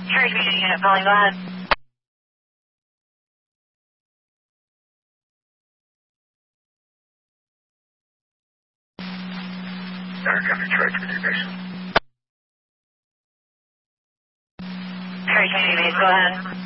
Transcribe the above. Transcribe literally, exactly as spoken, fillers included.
Cherry Community Unit calling, go ahead. Cherry Community, Cherry Community Base. Cherry Community Base, go ahead.